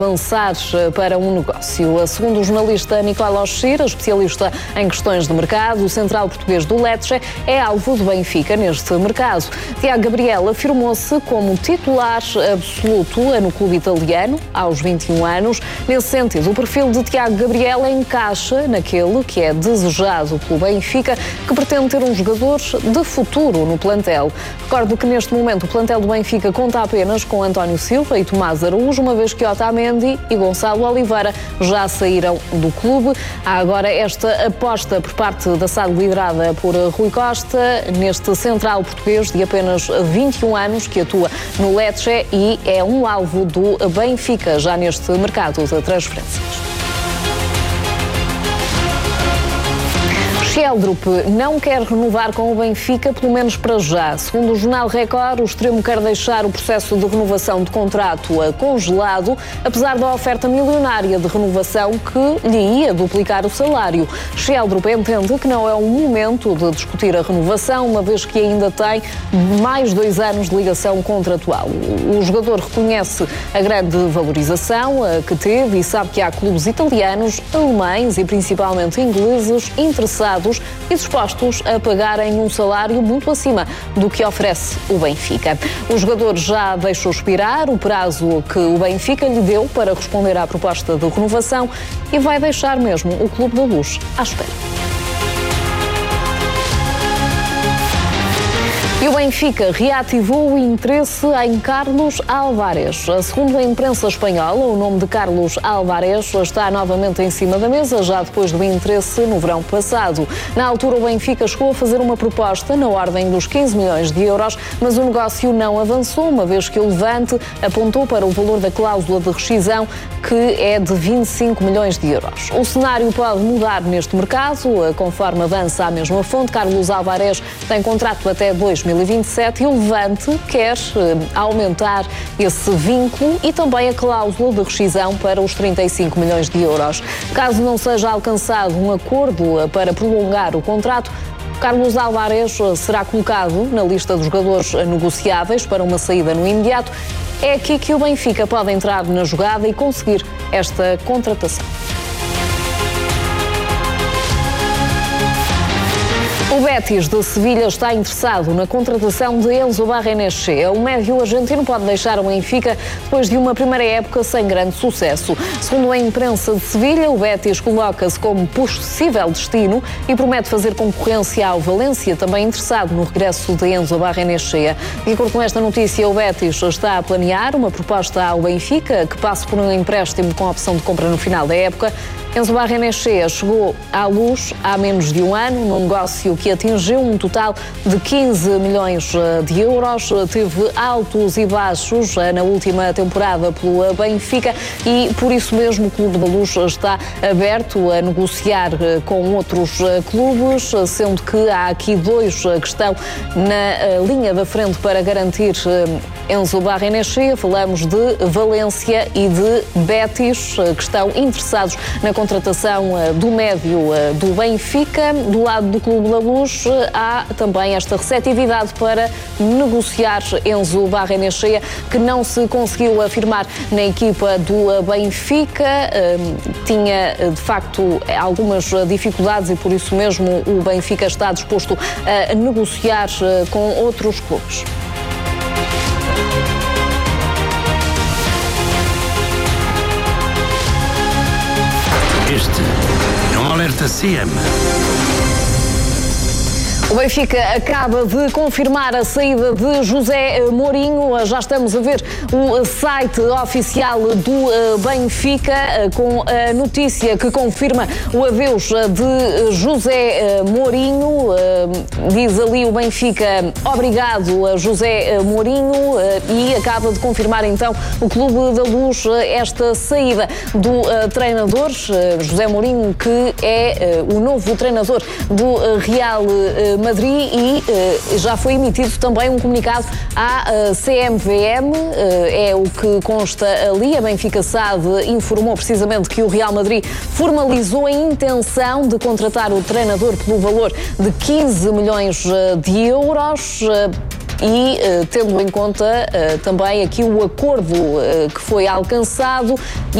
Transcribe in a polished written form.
avançar para um negócio. Segundo o jornalista Nicola Oshira, especialista em questões de mercado, o central português do Lecce é alvo do Benfica neste mercado. Tiago Gabriel afirmou-se como titular absoluto no clube italiano, aos 21 anos. Nesse sentido, o perfil de Tiago Gabriel encaixa naquele que é desejado pelo Benfica, que pretende ter um jogador de futuro no plantel. Recordo que neste momento o plantel do Benfica conta apenas com António Silva e Tomás Araújo, uma vez que Otamendi e Gonçalo Oliveira já saíram do clube. Há agora esta aposta por parte da SAD liderada por Rui Costa neste central português de apenas 21 anos que atua no Lecce e é um alvo do Benfica já neste mercado de transferências. Sheldrup não quer renovar com o Benfica, pelo menos para já. Segundo o jornal Record, o extremo quer deixar o processo de renovação de contrato congelado, apesar da oferta milionária de renovação que lhe ia duplicar o salário. Sheldrup entende que não é o momento de discutir a renovação, uma vez que ainda tem mais 2 anos de ligação contratual. O jogador reconhece a grande valorização que teve e sabe que há clubes italianos, alemães e principalmente ingleses interessados e dispostos a pagarem um salário muito acima do que oferece o Benfica. O jogador já deixou expirar o prazo que o Benfica lhe deu para responder à proposta de renovação e vai deixar mesmo o Clube da Luz à espera. E o Benfica reativou o interesse em Carlos Álvares. Segundo a imprensa espanhola, o nome de Carlos Álvares está novamente em cima da mesa, já depois do interesse no verão passado. Na altura, o Benfica chegou a fazer uma proposta na ordem dos 15 milhões de euros, mas o negócio não avançou, uma vez que o Levante apontou para o valor da cláusula de rescisão, que é de 25 milhões de euros. O cenário pode mudar neste mercado, conforme avança a mesma fonte. Carlos Álvares tem contrato até 2027 e o Levante quer aumentar esse vínculo e também a cláusula de rescisão para os 35 milhões de euros. Caso não seja alcançado um acordo para prolongar o contrato, Carlos Álvares será colocado na lista dos jogadores negociáveis para uma saída no imediato. É aqui que o Benfica pode entrar na jogada e conseguir esta contratação. O Betis de Sevilha está interessado na contratação de Enzo Barrenechea. O médio argentino pode deixar o Benfica depois de uma primeira época sem grande sucesso. Segundo a imprensa de Sevilha, o Betis coloca-se como possível destino e promete fazer concorrência ao Valência, também interessado no regresso de Enzo Barrenechea. De acordo com esta notícia, o Betis está a planear uma proposta ao Benfica que passe por um empréstimo com opção de compra no final da época. Enzo Barrenechea chegou à Luz há menos de um ano, num negócio que atingiu um total de 15 milhões de euros. Teve altos e baixos na última temporada pelo Benfica e, por isso mesmo, o Clube da Luz está aberto a negociar com outros clubes, sendo que há aqui 2 que estão na linha da frente para garantir Enzo Barrenechea. Falamos de Valência e de Betis, que estão interessados na contratação do médio do Benfica. Do lado do Clube da Luz há também esta receptividade para negociar Enzo Barrenechea, que não se conseguiu afirmar na equipa do Benfica. Tinha, de facto, algumas dificuldades e por isso mesmo o Benfica está disposto a negociar com outros clubes. Este é um alerta CM. O Benfica acaba de confirmar a saída de José Mourinho. Já estamos a ver o site oficial do Benfica com a notícia que confirma o adeus de José Mourinho. Diz ali o Benfica obrigado a José Mourinho e acaba de confirmar então o Clube da Luz esta saída do treinador José Mourinho, que é o novo treinador do Real Madrid e já foi emitido também um comunicado à CMVM, é o que consta ali. A Benfica SAD informou precisamente que o Real Madrid formalizou a intenção de contratar o treinador pelo valor de 15 milhões de euros. e tendo em conta também aqui o acordo que foi alcançado